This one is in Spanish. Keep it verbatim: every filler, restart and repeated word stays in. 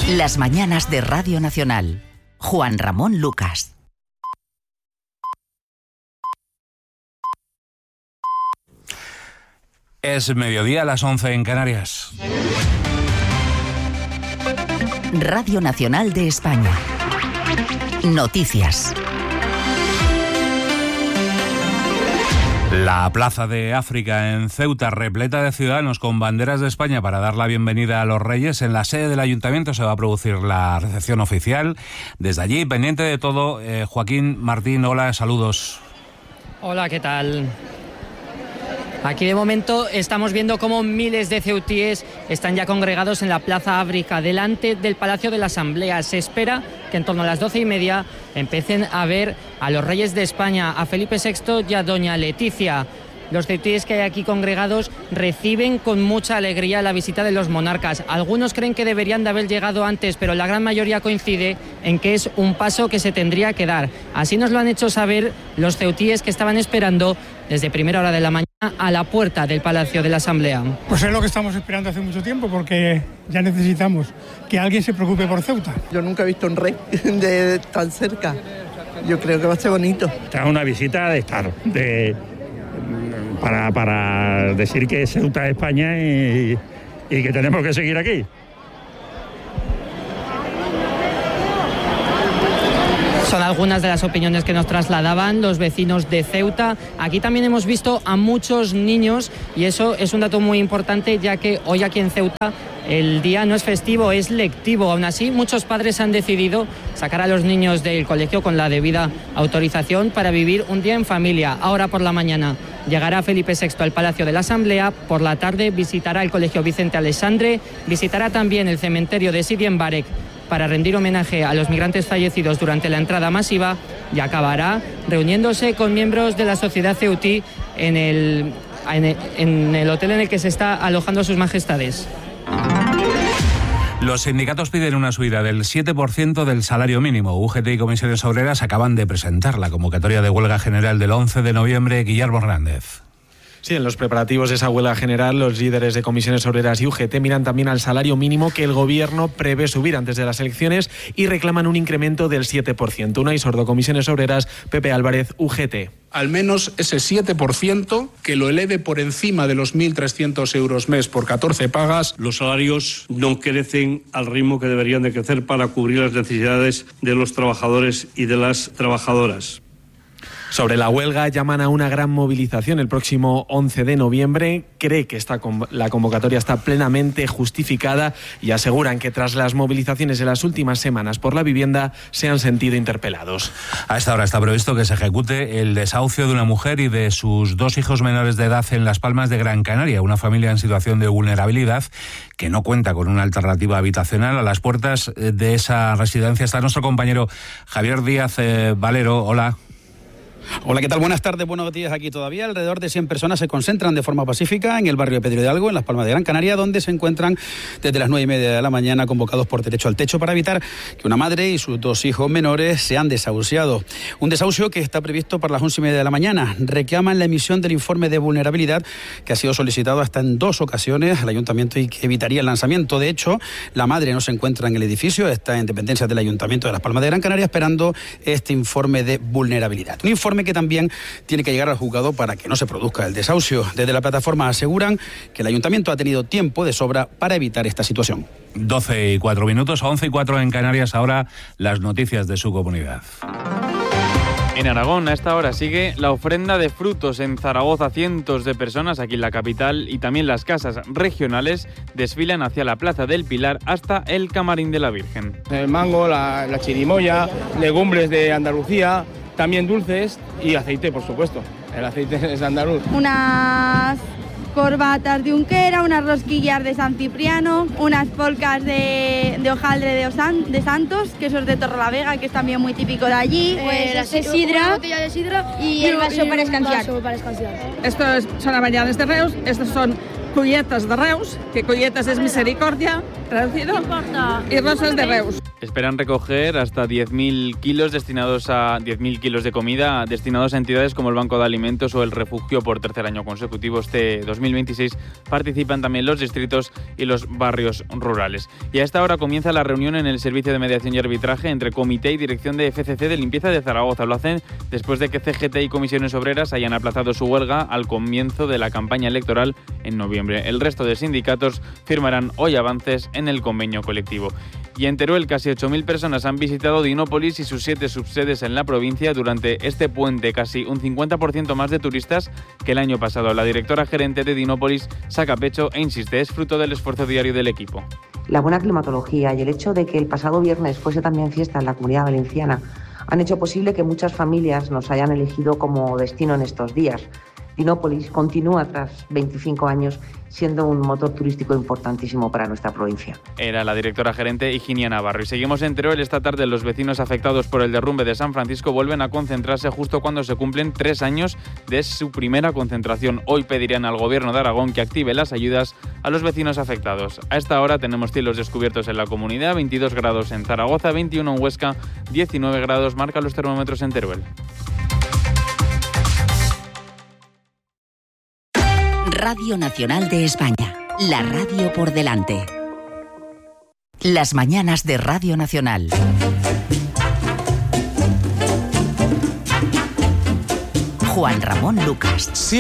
Las mañanas de Radio Nacional. Juan Ramón Lucas. Es mediodía, a las once en Canarias. Radio Nacional de España. Noticias. La Plaza de África en Ceuta, repleta de ciudadanos con banderas de España para dar la bienvenida a los Reyes. En la sede del Ayuntamiento se va a producir la recepción oficial. Desde allí, pendiente de todo, eh, Joaquín Martín, hola, saludos. Hola, ¿qué tal? Aquí de momento estamos viendo cómo miles de ceutíes están ya congregados en la Plaza África, delante del Palacio de la Asamblea. Se espera que en torno a las doce y media empiecen a ver a los Reyes de España, a Felipe sexto y a Doña Leticia. Los ceutíes que hay aquí congregados reciben con mucha alegría la visita de los monarcas. Algunos creen que deberían de haber llegado antes, pero la gran mayoría coincide en que es un paso que se tendría que dar. Así nos lo han hecho saber los ceutíes que estaban esperando desde primera hora de la mañana a la puerta del Palacio de la Asamblea. Pues es lo que estamos esperando hace mucho tiempo, porque ya necesitamos que alguien se preocupe por Ceuta. Yo nunca he visto un rey de tan cerca. Yo creo que va a ser bonito. Esta es una visita de Estado, de... Para, para decir que Ceuta es España y, y que tenemos que seguir aquí. Son algunas de las opiniones que nos trasladaban los vecinos de Ceuta. Aquí también hemos visto a muchos niños y eso es un dato muy importante, ya que hoy aquí en Ceuta el día no es festivo, es lectivo. Aún así, muchos padres han decidido sacar a los niños del colegio con la debida autorización para vivir un día en familia. Ahora por la mañana llegará Felipe sexto al Palacio de la Asamblea, por la tarde visitará el Colegio Vicente Aleixandre, visitará también el cementerio de Sidi Mbarek para rendir homenaje a los migrantes fallecidos durante la entrada masiva y acabará reuniéndose con miembros de la sociedad ceutí en el, en el, en el hotel en el que se está alojando sus majestades. Los sindicatos piden una subida del siete por ciento del salario mínimo. U G T y Comisiones Obreras acaban de presentar la convocatoria de huelga general del once de noviembre. Guillermo Hernández. Sí, en los preparativos de esa huelga general, los líderes de Comisiones Obreras y U G T miran también al salario mínimo que el Gobierno prevé subir antes de las elecciones y reclaman un incremento del siete por ciento. Unai Sordo, Comisiones Obreras, Pepe Álvarez, U G T. Al menos ese siete por ciento que lo eleve por encima de los mil trescientos euros mes por catorce pagas. Los salarios no crecen al ritmo que deberían de crecer para cubrir las necesidades de los trabajadores y de las trabajadoras. Sobre la huelga, llaman a una gran movilización el próximo once de noviembre. Cree que esta, la convocatoria está plenamente justificada y aseguran que tras las movilizaciones de las últimas semanas por la vivienda se han sentido interpelados. A esta hora está previsto que se ejecute el desahucio de una mujer y de sus dos hijos menores de edad en Las Palmas de Gran Canaria, una familia en situación de vulnerabilidad que no cuenta con una alternativa habitacional. A las puertas de esa residencia está nuestro compañero Javier Díaz eh, Valero. Hola. Hola, ¿qué tal? Buenas tardes, buenos días. Aquí todavía alrededor de cien personas se concentran de forma pacífica en el barrio de Pedro Hidalgo, en Las Palmas de Gran Canaria, donde se encuentran desde las nueve y media de la mañana convocados por derecho al techo para evitar que una madre y sus dos hijos menores sean desahuciados. Un desahucio que está previsto para las once y media de la mañana. Reclaman la emisión del informe de vulnerabilidad que ha sido solicitado hasta en dos ocasiones al ayuntamiento y que evitaría el lanzamiento. De hecho, la madre no se encuentra en el edificio, está en dependencias del ayuntamiento de Las Palmas de Gran Canaria esperando este informe de vulnerabilidad. Un informe que también tiene que llegar al juzgado para que no se produzca el desahucio. Desde la plataforma aseguran que el ayuntamiento ha tenido tiempo de sobra para evitar esta situación. doce y cuatro minutos, once y cuatro en Canarias. Ahora las noticias de su comunidad. En Aragón, a esta hora sigue la ofrenda de frutos. En Zaragoza, cientos de personas aquí en la capital y también las casas regionales desfilan hacia la Plaza del Pilar hasta el Camarín de la Virgen. El mango, la, la chirimoya, legumbres de Andalucía, también dulces y aceite, por supuesto. El aceite es andaluz. Unas corbatas de Unquera, unas rosquillas de San Cipriano, unas polcas de, de hojaldre de, Osan, de Santos, que eso es de Torrelavega, que es también muy típico de allí. Pues la sidra, una botella de sidra y, y el vaso para escanciar. Estos son avellanes de Reus, estos son Colletes de Reus, que Colletes es misericordia, traducido, y Rosas de Reus. Esperan recoger hasta diez mil kilos destinados a diez mil kilos de comida destinados a entidades como el Banco de Alimentos o el Refugio por tercer año consecutivo. Este dos mil veintiséis participan también los distritos y los barrios rurales. Y a esta hora comienza la reunión en el Servicio de Mediación y Arbitraje entre Comité y Dirección de F C C de Limpieza de Zaragoza. Lo hacen después de que C G T y Comisiones Obreras hayan aplazado su huelga al comienzo de la campaña electoral en noviembre. El resto de sindicatos firmarán hoy avances en el convenio colectivo. Y en Teruel casi ocho mil personas han visitado Dinópolis y sus siete subsedes en la provincia durante este puente, casi un cincuenta por ciento más de turistas que el año pasado. La directora gerente de Dinópolis saca pecho e insiste, es fruto del esfuerzo diario del equipo. La buena climatología y el hecho de que el pasado viernes fuese también fiesta en la Comunidad Valenciana han hecho posible que muchas familias nos hayan elegido como destino en estos días. Dinópolis continúa tras veinticinco años siendo un motor turístico importantísimo para nuestra provincia. Era la directora gerente Higinia Navarro. Y seguimos en Teruel. Esta tarde los vecinos afectados por el derrumbe de San Francisco vuelven a concentrarse justo cuando se cumplen tres años de su primera concentración. Hoy pedirán al Gobierno de Aragón que active las ayudas a los vecinos afectados. A esta hora tenemos cielos descubiertos en la comunidad, veintidós grados en Zaragoza, veintiuno en Huesca, diecinueve grados marcan los termómetros en Teruel. Radio Nacional de España, la radio por delante. Las mañanas de Radio Nacional. Juan Ramón Lucas.